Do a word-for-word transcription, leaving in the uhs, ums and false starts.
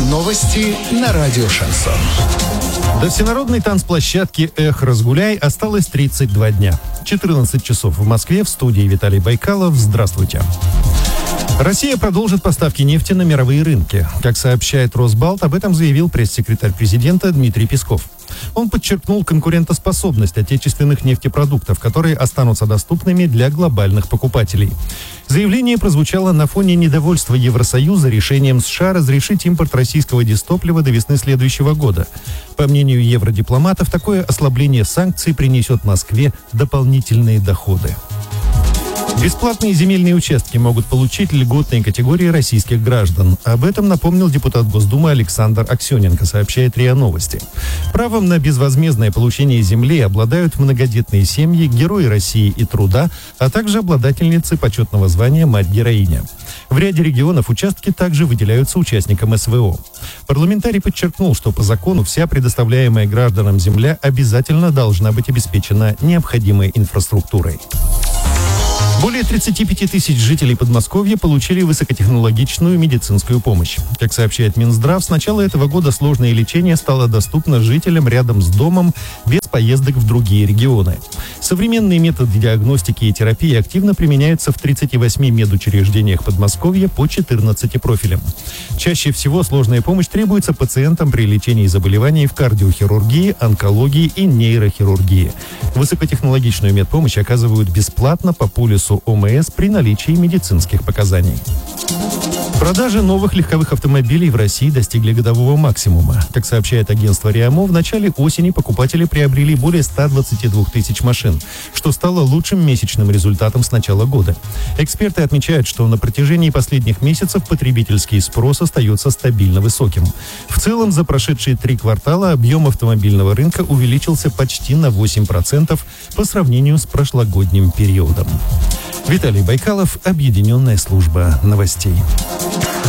Новости на радио «Шансон». До всенародной танцплощадки «Эх, разгуляй» осталось тридцать два дня. четырнадцать часов в Москве. В студии Виталий Байкалов. Здравствуйте. Россия продолжит поставки нефти на мировые рынки. Как сообщает Росбалт, об этом заявил пресс-секретарь президента Дмитрий Песков. Он подчеркнул конкурентоспособность отечественных нефтепродуктов, которые останутся доступными для глобальных покупателей. Заявление прозвучало на фоне недовольства Евросоюза решением США разрешить импорт российского дистоплива до весны следующего года. По мнению евродипломатов, такое ослабление санкций принесет Москве дополнительные доходы. Бесплатные земельные участки могут получить льготные категории российских граждан. Об этом напомнил депутат Госдумы Александр Аксененко, сообщает РИА Новости. Правом на безвозмездное получение земли обладают многодетные семьи, герои России и труда, а также обладательницы почетного звания «Мать-героиня». В ряде регионов участки также выделяются участникам СВО. Парламентарий подчеркнул, что по закону вся предоставляемая гражданам земля обязательно должна быть обеспечена необходимой инфраструктурой. Более тридцати пяти тысяч жителей Подмосковья получили высокотехнологичную медицинскую помощь. Как сообщает Минздрав, с начала этого года сложное лечение стало доступно жителям рядом с домом без поездок в другие регионы. Современные методы диагностики и терапии активно применяются в тридцати восьми медучреждениях Подмосковья по четырнадцати профилям. Чаще всего сложная помощь требуется пациентам при лечении заболеваний в кардиохирургии, онкологии и нейрохирургии. Высокотехнологичную медпомощь оказывают бесплатно по полису ОМС при наличии медицинских показаний. Продажи новых легковых автомобилей в России достигли годового максимума. Как сообщает агентство РИАМО, в начале осени покупатели приобрели более ста двадцати двух тысяч машин, что стало лучшим месячным результатом с начала года. Эксперты отмечают, что на протяжении последних месяцев потребительский спрос остается стабильно высоким. В целом, за прошедшие три квартала объем автомобильного рынка увеличился почти на восемь процентов по сравнению с прошлогодним периодом. Виталий Байкалов, Объединенная служба новостей.